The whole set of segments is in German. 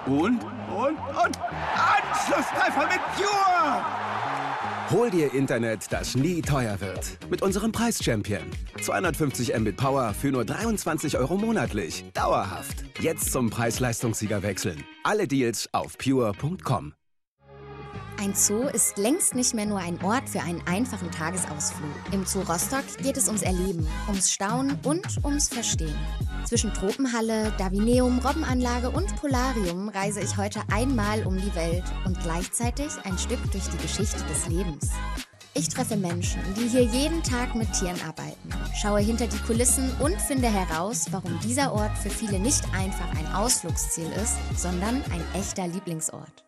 Und Anschlusstreffer mit Pure! Hol dir Internet, das nie teuer wird. Mit unserem Preis-Champion. 250 Mbit Power für nur 23 € monatlich. Dauerhaft. Jetzt zum Preis-Leistungssieger wechseln. Alle Deals auf pure.com. Ein Zoo ist längst nicht mehr nur ein Ort für einen einfachen Tagesausflug. Im Zoo Rostock geht es ums Erleben, ums Staunen und ums Verstehen. Zwischen Tropenhalle, Davineum, Robbenanlage und Polarium reise ich heute einmal um die Welt und gleichzeitig ein Stück durch die Geschichte des Lebens. Ich treffe Menschen, die hier jeden Tag mit Tieren arbeiten, schaue hinter die Kulissen und finde heraus, warum dieser Ort für viele nicht einfach ein Ausflugsziel ist, sondern ein echter Lieblingsort.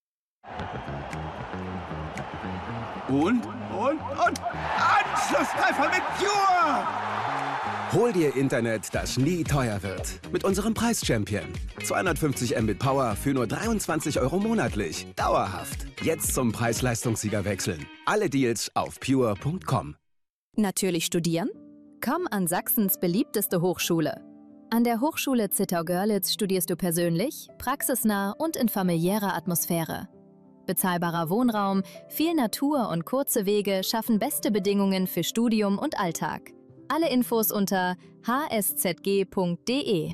Und Anschlusstreffer mit Pure! Hol dir Internet, das nie teuer wird. Mit unserem Preis-Champion. 250 Mbit Power für nur 23 € monatlich. Dauerhaft. Jetzt zum Preis-Leistungssieger wechseln. Alle Deals auf pure.com. Natürlich studieren? Komm an Sachsens beliebteste Hochschule. An der Hochschule Zittau-Görlitz studierst du persönlich, praxisnah und in familiärer Atmosphäre. Bezahlbarer Wohnraum, viel Natur und kurze Wege schaffen beste Bedingungen für Studium und Alltag. Alle Infos unter hszg.de.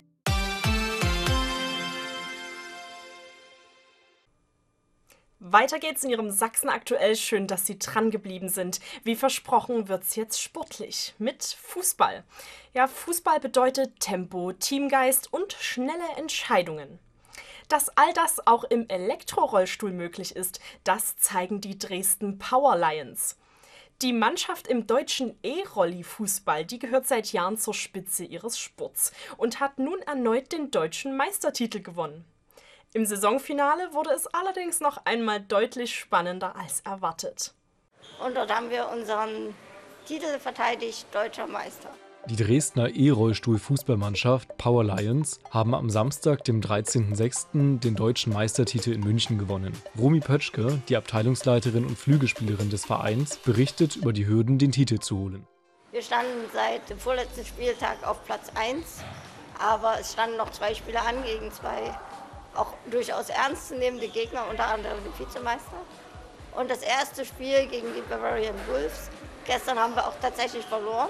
Weiter geht's in Ihrem Sachsen aktuell. Schön, dass Sie dran geblieben sind. Wie versprochen wird's jetzt sportlich mit Fußball. Ja, Fußball bedeutet Tempo, Teamgeist und schnelle Entscheidungen. Dass all das auch im Elektrorollstuhl möglich ist, das zeigen die Dresden Power Lions. Die Mannschaft im deutschen E-Rolli-Fußball, die gehört seit Jahren zur Spitze ihres Sports und hat nun erneut den deutschen Meistertitel gewonnen. Im Saisonfinale wurde es allerdings noch einmal deutlich spannender als erwartet. Und dort haben wir unseren Titel verteidigt, deutscher Meister. Die Dresdner E-Rollstuhl-Fußballmannschaft Power Lions haben am Samstag, dem 13.06., den deutschen Meistertitel in München gewonnen. Romy Pötschke, die Abteilungsleiterin und Flügelspielerin des Vereins, berichtet über die Hürden, den Titel zu holen. Wir standen seit dem vorletzten Spieltag auf Platz 1, aber es standen noch 2 Spiele an gegen 2 auch durchaus ernstzunehmende Gegner, unter anderem den Vizemeister. Und das erste Spiel gegen die Bavarian Wolves, gestern haben wir auch tatsächlich verloren.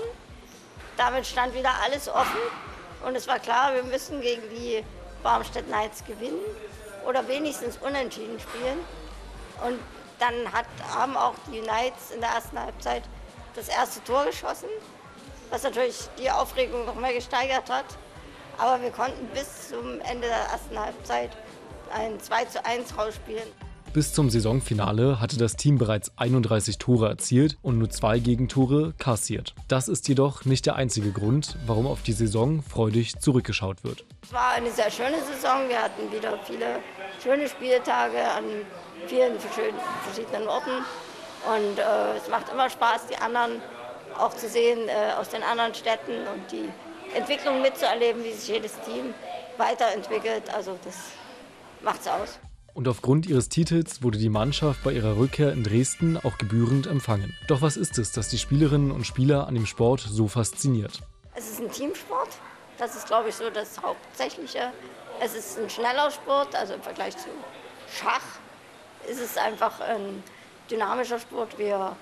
Damit stand wieder alles offen und es war klar, wir müssen gegen die Barmstedt Knights gewinnen oder wenigstens unentschieden spielen. Und dann haben auch die Knights in der ersten Halbzeit das erste Tor geschossen, was natürlich die Aufregung noch mehr gesteigert hat. Aber wir konnten bis zum Ende der ersten Halbzeit ein 2:1 rausspielen. Bis zum Saisonfinale hatte das Team bereits 31 Tore erzielt und nur 2 Gegentore kassiert. Das ist jedoch nicht der einzige Grund, warum auf die Saison freudig zurückgeschaut wird. Es war eine sehr schöne Saison. Wir hatten wieder viele schöne Spieltage an vielen verschiedenen Orten. Und es macht immer Spaß, die anderen auch zu sehen aus den anderen Städten und die Entwicklung mitzuerleben, wie sich jedes Team weiterentwickelt. Also das macht's aus. Und aufgrund ihres Titels wurde die Mannschaft bei ihrer Rückkehr in Dresden auch gebührend empfangen. Doch was ist es, das die Spielerinnen und Spieler an dem Sport so fasziniert? Es ist ein Teamsport, das ist, glaube ich, so das Hauptsächliche. Es ist ein schneller Sport, also im Vergleich zu Schach ist es einfach ein dynamischer Sport. Wir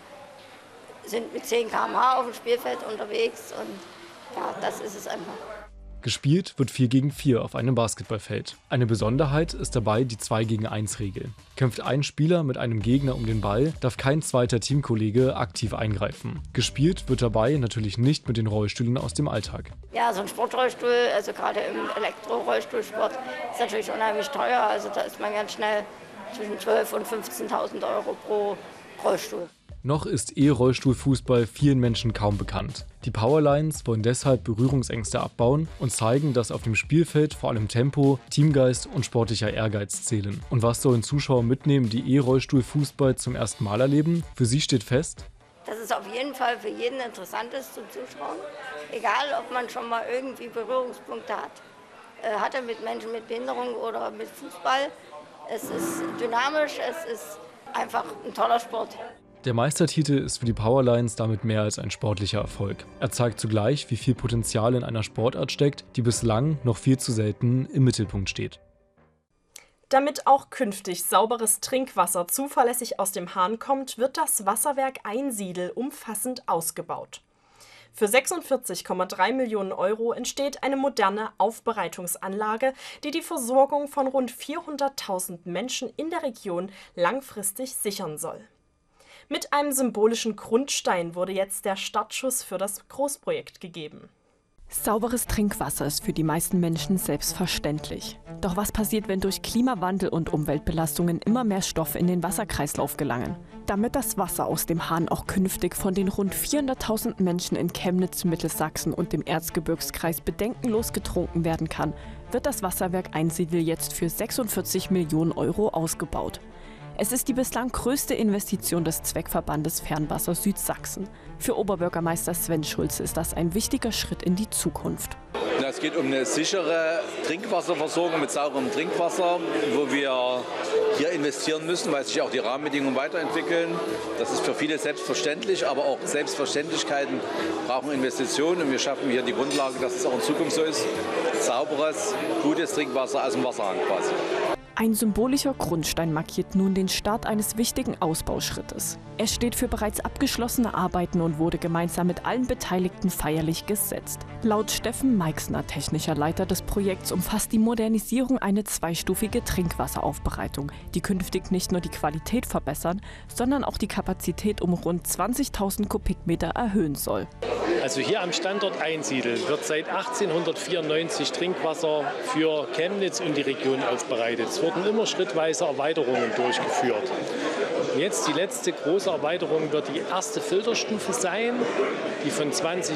sind mit 10 km/h auf dem Spielfeld unterwegs und ja, das ist es einfach. Gespielt wird 4 gegen 4 auf einem Basketballfeld. Eine Besonderheit ist dabei die 2 gegen 1 Regel. Kämpft ein Spieler mit einem Gegner um den Ball, darf kein zweiter Teamkollege aktiv eingreifen. Gespielt wird dabei natürlich nicht mit den Rollstühlen aus dem Alltag. Ja, so ein Sportrollstuhl, also gerade im Elektrorollstuhlsport, ist natürlich unheimlich teuer. Also da ist man ganz schnell zwischen 12.000 und 15.000 € pro Rollstuhl. Noch ist E-Rollstuhlfußball vielen Menschen kaum bekannt. Die Power Lions wollen deshalb Berührungsängste abbauen und zeigen, dass auf dem Spielfeld vor allem Tempo, Teamgeist und sportlicher Ehrgeiz zählen. Und was sollen Zuschauer mitnehmen, die E-Rollstuhlfußball zum ersten Mal erleben? Für sie steht fest: Dass es auf jeden Fall für jeden interessant ist zum Zuschauen. Egal, ob man schon mal irgendwie Berührungspunkte hatte mit Menschen mit Behinderung oder mit Fußball. Es ist dynamisch, es ist einfach ein toller Sport. Der Meistertitel ist für die Power Lions damit mehr als ein sportlicher Erfolg. Er zeigt zugleich, wie viel Potenzial in einer Sportart steckt, die bislang noch viel zu selten im Mittelpunkt steht. Damit auch künftig sauberes Trinkwasser zuverlässig aus dem Hahn kommt, wird das Wasserwerk Einsiedl umfassend ausgebaut. Für 46,3 Millionen Euro entsteht eine moderne Aufbereitungsanlage, die die Versorgung von rund 400.000 Menschen in der Region langfristig sichern soll. Mit einem symbolischen Grundstein wurde jetzt der Startschuss für das Großprojekt gegeben. Sauberes Trinkwasser ist für die meisten Menschen selbstverständlich. Doch was passiert, wenn durch Klimawandel und Umweltbelastungen immer mehr Stoffe in den Wasserkreislauf gelangen? Damit das Wasser aus dem Hahn auch künftig von den rund 400.000 Menschen in Chemnitz, Mittelsachsen und dem Erzgebirgskreis bedenkenlos getrunken werden kann, wird das Wasserwerk Einsiedl jetzt für 46 Millionen Euro ausgebaut. Es ist die bislang größte Investition des Zweckverbandes Fernwasser Südsachsen. Für Oberbürgermeister Sven Schulze ist das ein wichtiger Schritt in die Zukunft. Es geht um eine sichere Trinkwasserversorgung mit sauberem Trinkwasser, wo wir hier investieren müssen, weil sich auch die Rahmenbedingungen weiterentwickeln. Das ist für viele selbstverständlich, aber auch Selbstverständlichkeiten brauchen Investitionen. Und wir schaffen hier die Grundlage, dass es auch in Zukunft so ist. Sauberes, gutes Trinkwasser aus dem Wasserhahn quasi. Ein symbolischer Grundstein markiert nun den Start eines wichtigen Ausbauschrittes. Er steht für bereits abgeschlossene Arbeiten und wurde gemeinsam mit allen Beteiligten feierlich gesetzt. Laut Steffen Meixner, technischer Leiter des Projekts, umfasst die Modernisierung eine zweistufige Trinkwasseraufbereitung, die künftig nicht nur die Qualität verbessern, sondern auch die Kapazität um rund 20.000 Kubikmeter erhöhen soll. Also hier am Standort Einsiedl wird seit 1894 Trinkwasser für Chemnitz und die Region aufbereitet. Es wurden immer schrittweise Erweiterungen durchgeführt. Und jetzt die letzte große Erweiterung wird die erste Filterstufe sein, die von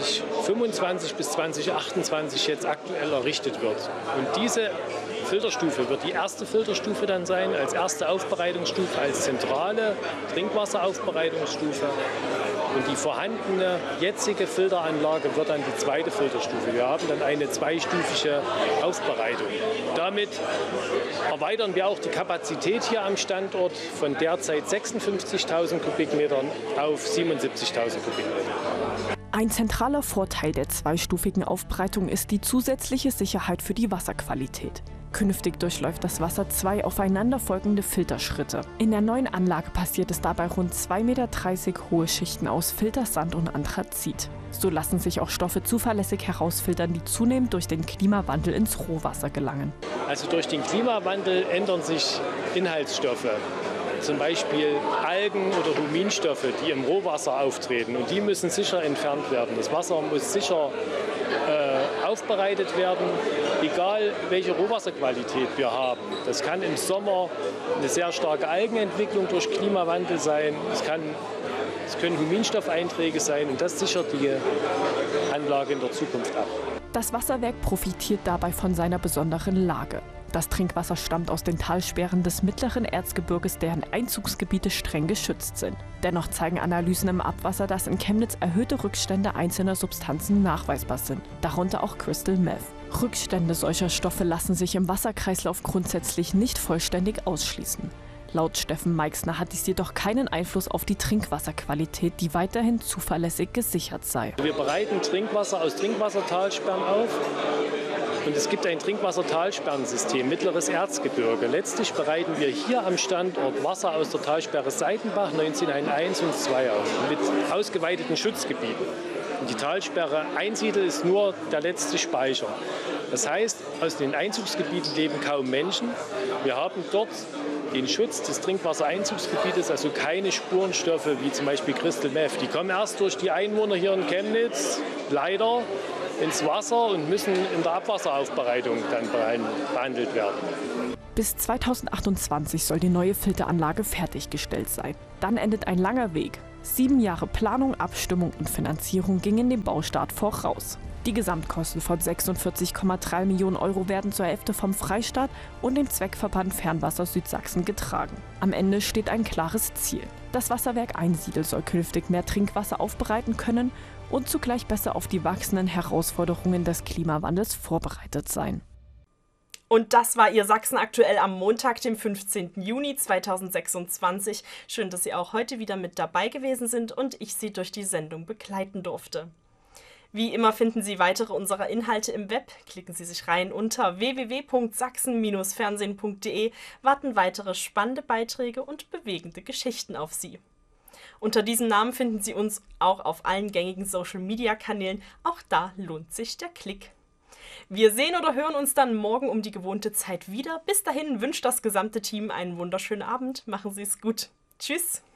2025 bis 2028 jetzt aktuell errichtet wird. Und diese Filterstufe wird die erste Filterstufe dann sein, als erste Aufbereitungsstufe, als zentrale Trinkwasseraufbereitungsstufe. Und die vorhandene jetzige Filteranlage wird dann die zweite Filterstufe. Wir haben dann eine zweistufige Aufbereitung. Damit erweitern wir auch die Kapazität hier am Standort von derzeit 56.000 Kubikmetern auf 77.000 Kubikmeter. Ein zentraler Vorteil der zweistufigen Aufbereitung ist die zusätzliche Sicherheit für die Wasserqualität. Künftig durchläuft das Wasser 2 aufeinanderfolgende Filterschritte. In der neuen Anlage passiert es dabei rund 2,30 Meter hohe Schichten aus Filtersand und Anthrazit. So lassen sich auch Stoffe zuverlässig herausfiltern, die zunehmend durch den Klimawandel ins Rohwasser gelangen. Also durch den Klimawandel ändern sich Inhaltsstoffe. Zum Beispiel Algen oder Huminstoffe, die im Rohwasser auftreten. Und die müssen sicher entfernt werden. Das Wasser muss sicher aufbereitet werden, egal welche Rohwasserqualität wir haben. Das kann im Sommer eine sehr starke Algenentwicklung durch Klimawandel sein. Es können Huminstoffeinträge sein und das sichert die Anlage in der Zukunft ab. Das Wasserwerk profitiert dabei von seiner besonderen Lage. Das Trinkwasser stammt aus den Talsperren des mittleren Erzgebirges, deren Einzugsgebiete streng geschützt sind. Dennoch zeigen Analysen im Abwasser, dass in Chemnitz erhöhte Rückstände einzelner Substanzen nachweisbar sind, darunter auch Crystal Meth. Rückstände solcher Stoffe lassen sich im Wasserkreislauf grundsätzlich nicht vollständig ausschließen. Laut Steffen Meixner hat dies jedoch keinen Einfluss auf die Trinkwasserqualität, die weiterhin zuverlässig gesichert sei. Wir bereiten Trinkwasser aus Trinkwassertalsperren auf. Und es gibt ein Trinkwassertalsperrensystem, mittleres Erzgebirge. Letztlich bereiten wir hier am Standort Wasser aus der Talsperre Seitenbach 1901 und 2 auf, mit ausgeweiteten Schutzgebieten. Und die Talsperre Einsiedl ist nur der letzte Speicher. Das heißt, aus den Einzugsgebieten leben kaum Menschen. Wir haben dort den Schutz des Trinkwassereinzugsgebietes, also keine Spurenstoffe wie zum Beispiel Crystal Meth. Die kommen erst durch die Einwohner hier in Chemnitz leider ins Wasser und müssen in der Abwasseraufbereitung dann behandelt werden. Bis 2028 soll die neue Filteranlage fertiggestellt sein. Dann endet ein langer Weg. 7 Jahre Planung, Abstimmung und Finanzierung gingen dem Baustart voraus. Die Gesamtkosten von 46,3 Millionen Euro werden zur Hälfte vom Freistaat und dem Zweckverband Fernwasser Südsachsen getragen. Am Ende steht ein klares Ziel. Das Wasserwerk Einsiedl soll künftig mehr Trinkwasser aufbereiten können und zugleich besser auf die wachsenden Herausforderungen des Klimawandels vorbereitet sein. Und das war Ihr Sachsen aktuell am Montag, dem 15. Juni 2026. Schön, dass Sie auch heute wieder mit dabei gewesen sind und ich Sie durch die Sendung begleiten durfte. Wie immer finden Sie weitere unserer Inhalte im Web. Klicken Sie sich rein unter www.sachsen-fernsehen.de, warten weitere spannende Beiträge und bewegende Geschichten auf Sie. Unter diesem Namen finden Sie uns auch auf allen gängigen Social-Media-Kanälen. Auch da lohnt sich der Klick. Wir sehen oder hören uns dann morgen um die gewohnte Zeit wieder. Bis dahin wünscht das gesamte Team einen wunderschönen Abend. Machen Sie es gut. Tschüss.